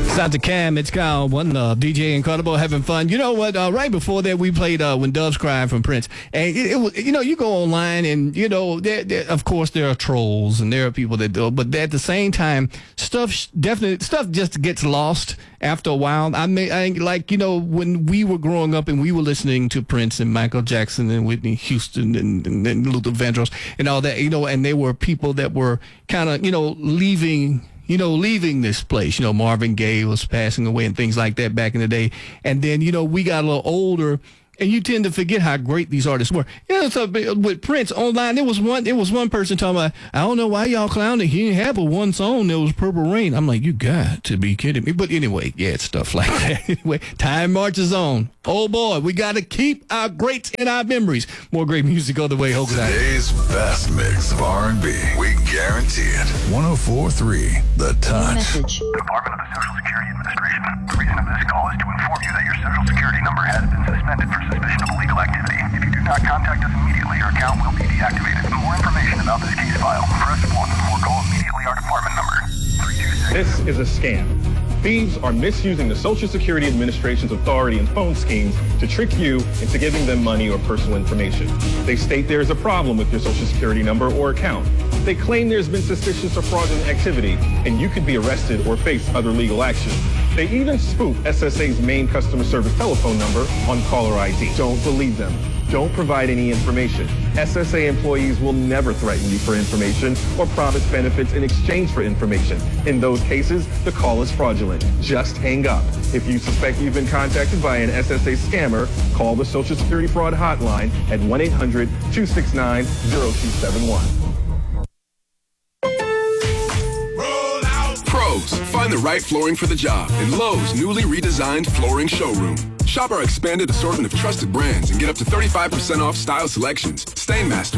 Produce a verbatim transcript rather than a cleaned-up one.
Doctor Cam, it's Kyle, one uh, D J Incredible, having fun. You know what? Uh, right before that, we played uh, "When Doves Cry" from Prince, and it, it was, you know, you go online, and you know, there, there, of course, there are trolls and there are people that do, it, but at the same time, stuff definitely stuff just gets lost after a while. I mean, I like you know, when we were growing up and we were listening to Prince and Michael Jackson and Whitney Houston and, and, and Luther Vandross and all that, you know, and there were people that were kind of, you know, leaving. you know, leaving this place. You know, Marvin Gaye was passing away and things like that back in the day. And then, you know, we got a little older, and you tend to forget how great these artists were. You know, so with Prince online, there was one, there was one person talking about, I don't know why y'all clowning. He didn't have a one song that was Purple Rain. I'm like, you got to be kidding me. But anyway, yeah, it's stuff like that. Anyway, time marches on. Oh boy, we got to keep our greats in our memories. More great music on the way. Hope that. Today's best mix of R and B. We guarantee it. one oh four point three The Touch. Message. Department of the Social Security Administration. The reason of this call is to inform you that your Social Security number has been suspended for suspicion of illegal activity. If you do not contact us immediately, your account will be deactivated. For more information about this case file, press one or call immediately our department number. three two six. This is a scam. Thieves are misusing the Social Security Administration's authority and phone schemes to trick you into giving them money or personal information. They state there is a problem with your Social Security number or account. They claim there's been suspicious or fraudulent activity, and you could be arrested or face other legal action. They even spoof S S A's main customer service telephone number on caller I D. Don't believe them. Don't provide any information. S S A employees will never threaten you for information or promise benefits in exchange for information. In those cases, the call is fraudulent. Just hang up. If you suspect you've been contacted by an S S A scammer, call the Social Security Fraud Hotline at one eight hundred two six nine zero two seven one. Pros, find the right flooring for the job in Lowe's newly redesigned flooring showroom. Shop our expanded assortment of trusted brands and get up to thirty-five percent off style selections. Stainmaster,